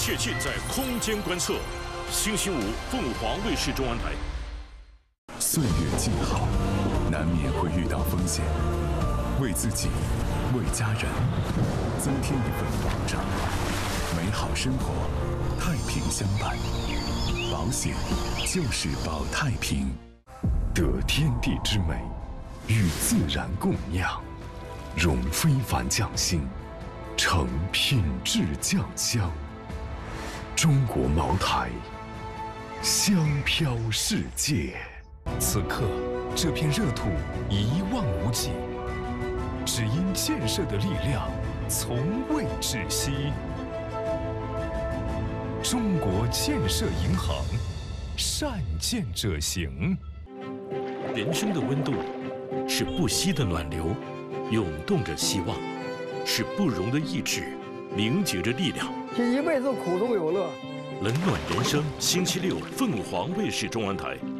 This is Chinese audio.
切尽在空间观测。星期五，凤凰卫视中文台。 岁月静好，难免会遇到风险，为自己，为家人，增添一份保障。美好生活，太平相伴。保险就是保太平。得天地之美，与自然共酿，融非凡匠心，成品质酱香。中国茅台，香飘世界。此刻，这片热土一望无际，只因建设的力量从未止息。中国建设银行，善建者行。 人生的温度是不息的暖流，涌动着希望；是不容的意志，凝结着力量。 这一辈子苦中有乐。 冷暖人生，星期六，凤凰卫视中文台。